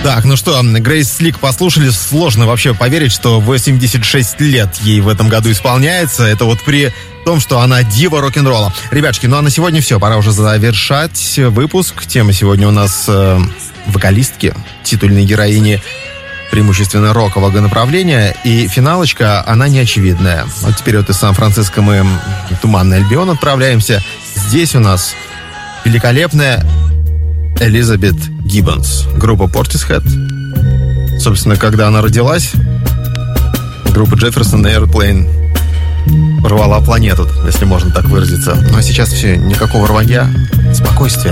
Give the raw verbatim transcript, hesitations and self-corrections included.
Так, ну что, Грейс Слик послушали. Сложно вообще поверить, что восемьдесят шесть лет ей в этом году исполняется. Это вот при том, что она дива рок-н-ролла. Ребятушки, ну а на сегодня все. Пора уже завершать выпуск. Тема сегодня у нас э, вокалистки, титульной героини преимущественно рокового направления. И финалочка, она неочевидная. Вот теперь вот из Сан-Франциско мы в Туманный Альбион отправляемся. Здесь у нас великолепная Элизабет Гиббонс, группа Portishead. Собственно, когда она родилась, группа Jefferson Airplane рвала планету, если можно так выразиться. Ну а сейчас все, никакого рванья, спокойствия.